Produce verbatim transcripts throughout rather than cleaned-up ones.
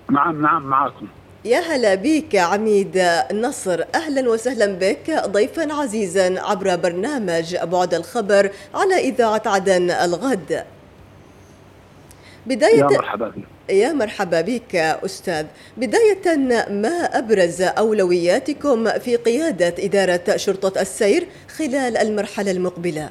نعم نعم معكم. يا هلا بك عميد نصر، أهلا وسهلا بك ضيفا عزيزا عبر برنامج بعد الخبر على إذاعة عدن الغد. بداية يا مرحبا بك. يا مرحبا بك أستاذ. بداية، ما أبرز أولوياتكم في قيادة إدارة شرطة السير خلال المرحلة المقبلة؟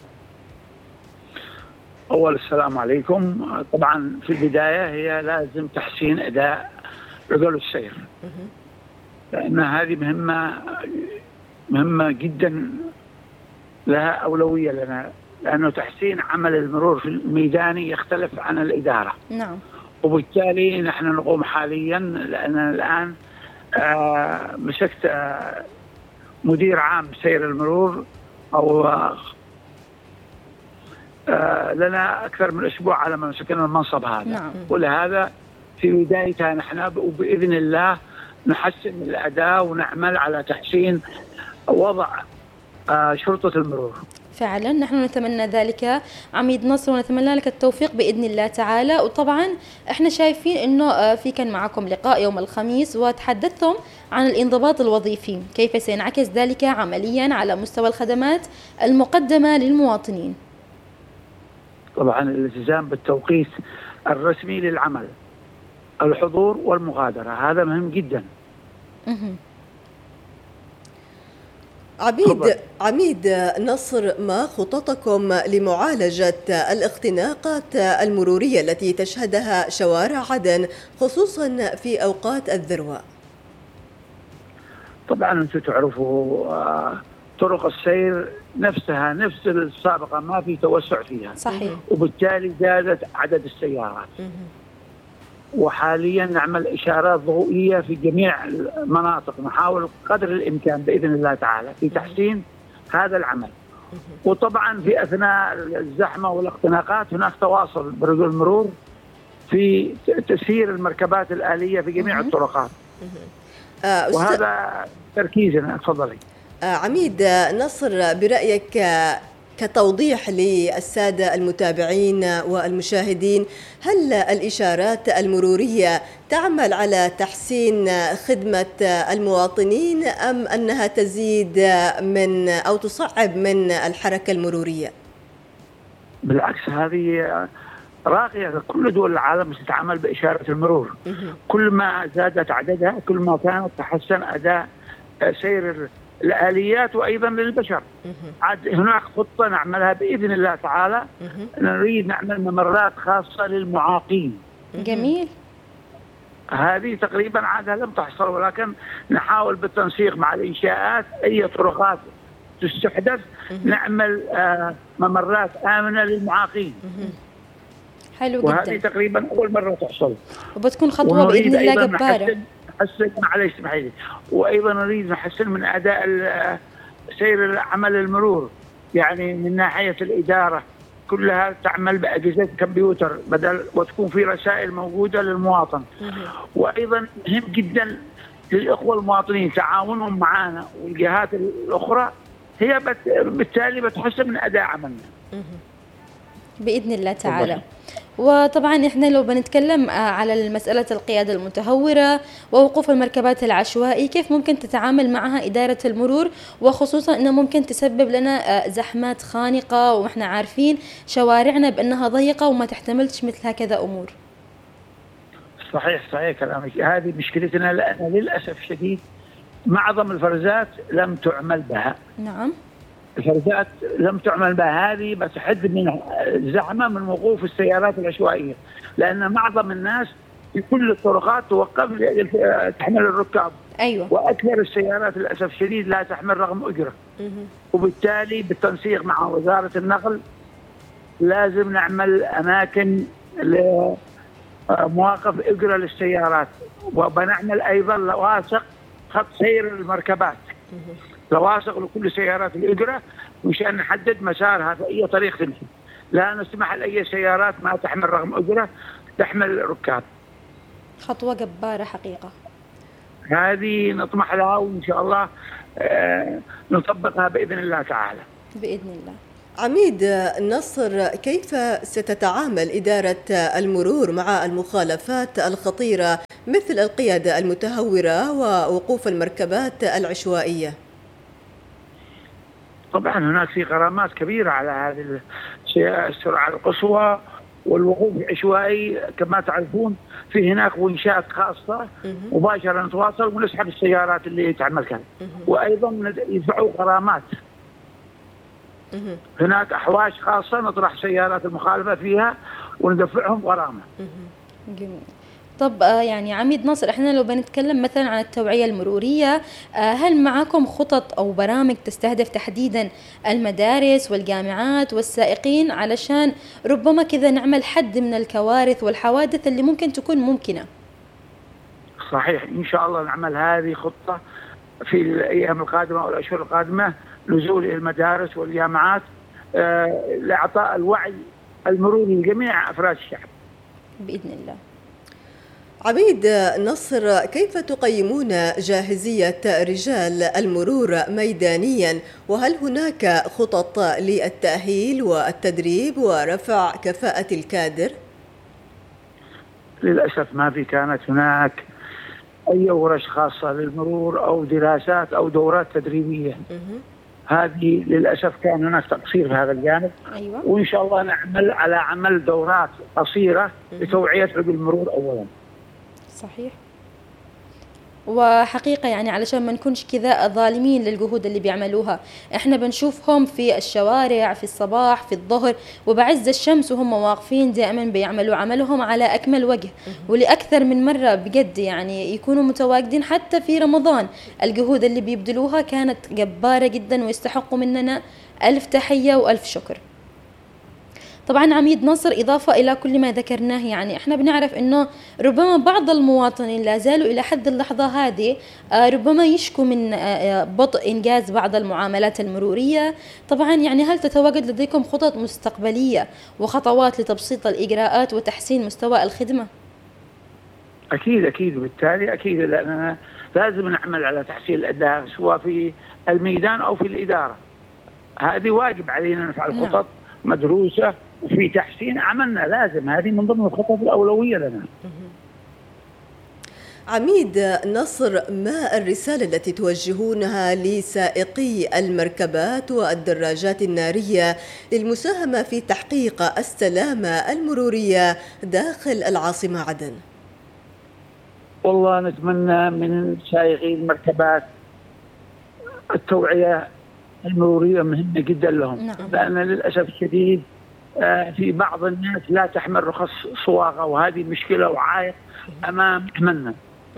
أول السلام عليكم. طبعا في البداية هي لازم تحسين أداء رجال السير، لأن هذه مهمة مهمة جدا، لها أولوية لنا، لأنه تحسين عمل المرور في الميداني يختلف عن الإدارة. نعم. وبالتالي نحن نقوم حاليا، لأن الآن آه مسكت آه مدير عام سير المرور، أو آه لنا أكثر من أسبوع على ما مسكنا المنصب هذا. نعم. ولهذا في بدايتها نحن وبإذن الله نحسن الأداء ونعمل على تحسين وضع آه شرطة المرور. فعلا نحن نتمنى ذلك عميد نصر، ونتمنى لك التوفيق بإذن الله تعالى. وطبعا احنا شايفين انه في كان معكم لقاء يوم الخميس وتحدثتم عن الانضباط الوظيفي، كيف سينعكس ذلك عمليا على مستوى الخدمات المقدمة للمواطنين؟ طبعا الالتزام بالتوقيت الرسمي للعمل، الحضور والمغادرة، هذا مهم جدا. عميد عميد نصر، ما خططكم لمعالجة الاختناقات المرورية التي تشهدها شوارع عدن خصوصا في أوقات الذروة؟ طبعا أنتم تعرفوا طرق السير نفسها نفس السابقة، ما في توسع فيها. صحيح. وبالتالي زادت عدد السيارات. وحاليا نعمل إشارات ضوئية في جميع المناطق، نحاول قدر الإمكان بإذن الله تعالى في تحسين هذا العمل. وطبعا في أثناء الزحمة والاختناقات هناك تواصل برجل المرور في تسيير المركبات الآلية في جميع الطرقات، وهذا تركيزنا. تفضلي. عميد نصر، برأيك كتوضيح للسادة المتابعين والمشاهدين، هل الإشارات المرورية تعمل على تحسين خدمة المواطنين أم أنها تزيد من أو تصعب من الحركة المرورية؟ بالعكس، هذه راقية. كل دول العالم تتعامل بإشارة المرور. كل ما زادت عددها كل ما كانت تحسن أداء سير الآليات وأيضا للبشر. عاد هناك خطة نعملها بإذن الله تعالى، نريد نعمل ممرات خاصة للمعاقين. جميل. هذه تقريبا عادها لم تحصل، ولكن نحاول بالتنسيق مع الإنشاءات أي طرقات تستحدث نعمل آه ممرات آمنة للمعاقين. حلو جدا. وهذه تقريبا أول مرة تحصل، وبتكون خطوة بإذن الله جبارة. نحسن معلش اسمحي لي، وايضا نريد نحسن من اداء سير عمل المرور، يعني من ناحيه الاداره كلها تعمل باجهزه كمبيوتر بدل وتكون في رسائل موجوده للمواطن. وايضا مهم جدا للاخوه المواطنين تعاونهم معنا والجهات الاخرى، هي بالتالي بتحسن من اداء عملنا بإذن الله تعالى. وطبعا احنا لو بنتكلم على مسألة القيادة المتهورة ووقوف المركبات العشوائي، كيف ممكن تتعامل معها إدارة المرور، وخصوصا انه ممكن تسبب لنا زحمات خانقة، واحنا عارفين شوارعنا بأنها ضيقة وما تحتملش مثل هكذا أمور. صحيح صحيح كلامك. هذه مشكلتنا، لأن للأسف شديد معظم الفرزات لم تعمل بها. نعم. الفرزات لم تعمل بها، هذه بتحد من الزحمه من وقوف السيارات العشوائيه، لان معظم الناس في كل الطرقات توقف تحمل الركاب. ايوه. واكثر السيارات للاسف الشديد لا تحمل رغم اجره. وبالتالي بالتنسيق مع وزاره النقل لازم نعمل اماكن لمواقف اجره للسيارات، وبنعمل ايضا لواثق خط سير المركبات، لواثق لكل سيارات الإجرة، مشان نحدد مسارها في أي طريق تمشي. لا نسمح لأي سيارات ما تحمل رغم أجرة تحمل ركاب. خطوة جبارة حقيقة. هذه نطمح لها، وإن شاء الله آه نطبقها بإذن الله تعالى. بإذن الله. عميد نصر، كيف ستتعامل إدارة المرور مع المخالفات الخطيرة مثل القيادة المتهورة ووقوف المركبات العشوائية؟ طبعا هناك في غرامات كبيرة على هذه السرعة القصوى والوقوف العشوائي. كما تعرفون في هناك وينشات خاصة مباشرة نتواصل ونسحب السيارات اللي تعمل كذا، وأيضا يدفعوا غرامات. هناك أحواش خاصة نطرح سيارات المخالفة فيها وندفعهم غرامة. جميل. طب يعني عميد نصر، احنا لو بنتكلم مثلا عن التوعية المرورية، هل معكم خطط أو برامج تستهدف تحديدا المدارس والجامعات والسائقين علشان ربما كذا نعمل حد من الكوارث والحوادث اللي ممكن تكون ممكنة؟ صحيح، إن شاء الله نعمل هذه خطة في الأيام القادمة أو الأشهر القادمة، نزول المدارس والجامعات آه لإعطاء الوعي المروري لجميع أفراد الشعب بإذن الله. عميد نصر، كيف تقيمون جاهزية رجال المرور ميدانيا؟ وهل هناك خطط للتأهيل والتدريب ورفع كفاءة الكادر؟ للأسف ما في كانت هناك أي ورش خاصة للمرور أو دراسات أو دورات تدريبية. هذه للأسف كان هناك تقصير في هذا الجانب. أيوة. وإن شاء الله نعمل على عمل دورات قصيرة لتوعية رجل المرور أولا. صحيح. وحقيقة يعني علشان ما نكونش كذا ظالمين للجهود اللي بيعملوها، احنا بنشوفهم في الشوارع في الصباح في الظهر وبعز الشمس وهم واقفين دائما بيعملوا عملهم على أكمل وجه، ولأكثر من مرة بجد يعني يكونوا متواجدين حتى في رمضان. الجهود اللي بيبذلوها كانت جبارة جدا ويستحقوا مننا ألف تحية وألف شكر. طبعا عميد نصر، إضافة إلى كل ما ذكرناه، يعني إحنا بنعرف إنه ربما بعض المواطنين لا زالوا إلى حد اللحظة هذه ربما يشكوا من بطء إنجاز بعض المعاملات المرورية. طبعا يعني هل تتواجد لديكم خطط مستقبلية وخطوات لتبسيط الإجراءات وتحسين مستوى الخدمة؟ أكيد أكيد، بالتالي أكيد لأننا لازم نعمل على تحسين الأداء سواء في الميدان أو في الإدارة. هذه واجب علينا نفعل خطط نعم. مدروسة وفي تحسين عملنا، لازم هذه من ضمن الخطط الأولوية لنا. عميد نصر، ما الرسالة التي توجهونها لسائقي المركبات والدراجات النارية للمساهمة في تحقيق السلامة المرورية داخل العاصمة عدن؟ والله نتمنى من سائقي المركبات التوعية المرورية مهمة جدا لهم. نعم. لأن للأسف الشديد في بعض الناس لا تحمل رخص صواغة، وهذه مشكلة وعائق أمام عملنا.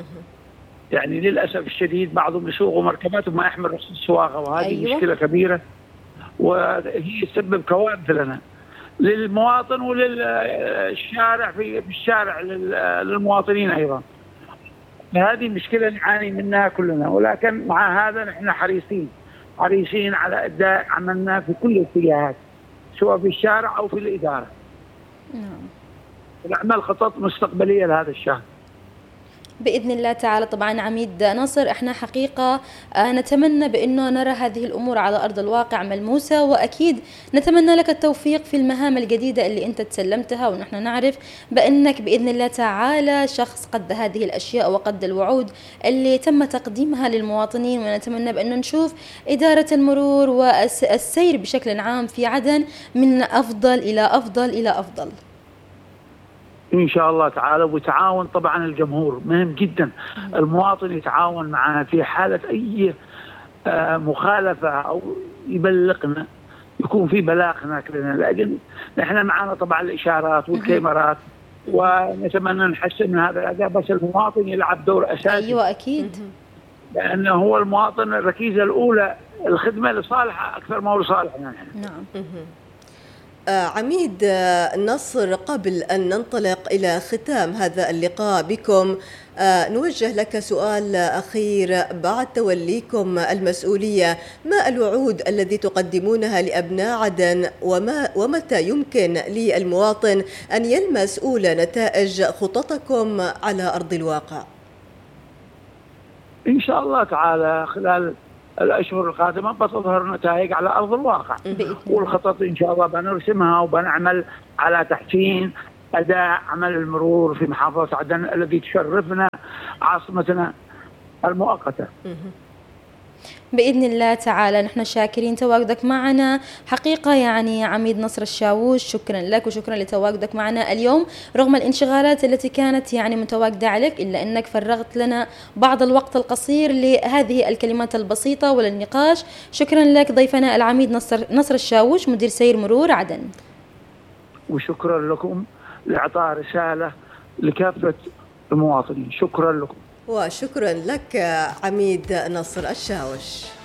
يعني للأسف الشديد بعضهم يسوقوا مركبات وما يحمل رخص الصواغة، وهذه أيوة. مشكلة كبيرة وهي تسبب كوارث لنا للمواطن وللشارع في الشارع للمواطنين أيضا. هذه مشكلة نعاني منها كلنا، ولكن مع هذا نحن حريصين حريصين على أداء عملنا في كل الاتجاهات سواء في الشارع أو في الإدارة. نعم. نعمل خطط مستقبلية لهذا الشهر بإذن الله تعالى. طبعا عميد ناصر، احنا حقيقة نتمنى بأنه نرى هذه الأمور على أرض الواقع ملموسة، وأكيد نتمنى لك التوفيق في المهام الجديدة اللي أنت تسلمتها، ونحن نعرف بأنك بإذن الله تعالى شخص قد هذه الأشياء وقد الوعود اللي تم تقديمها للمواطنين، ونتمنى بأنه نشوف إدارة المرور والسير بشكل عام في عدن من أفضل إلى أفضل إلى أفضل إن شاء الله تعالى. وتعاون طبعا الجمهور مهم جدا، المواطن يتعاون معنا في حالة أي مخالفة أو يبلغنا، يكون في بلاغ هناك لنا، لكن نحن معنا طبعا الإشارات والكاميرات ونتمنى نحسن من هذا الأداء، بس المواطن يلعب دور أساسي. أيوة أكيد، لأنه هو المواطن الركيزة الأولى، الخدمة لصالحه أكثر ما هو لصالحنا نحن. نعم. عميد نصر، قبل أن ننطلق إلى ختام هذا اللقاء بكم نوجه لك سؤال أخير. بعد توليكم المسؤولية، ما الوعود التي تقدمونها لأبناء عدن، وما ومتى يمكن للمواطن أن يلمس أولى نتائج خططكم على أرض الواقع؟ إن شاء الله تعالى خلال الأشهر القادمة بتظهر نتائج على أرض الواقع، والخطط إن شاء الله بنرسمها وبنعمل على تحسين أداء عمل المرور في محافظة عدن الذي تشرفنا عاصمتنا المؤقتة بإذن الله تعالى. نحن شاكرين تواجدك معنا حقيقة يعني عميد نصر الشاوش، شكرا لك وشكرا لتواجدك معنا اليوم رغم الانشغالات التي كانت يعني متواجدة عليك، إلا أنك فرغت لنا بعض الوقت القصير لهذه الكلمات البسيطة وللنقاش. شكرا لك ضيفنا العميد نصر, نصر الشاوش مدير سير مرور عدن. وشكرا لكم لإعطاء رسالة لكافة المواطنين. شكرا لكم. وشكرا لك عميد نصر الشاوش.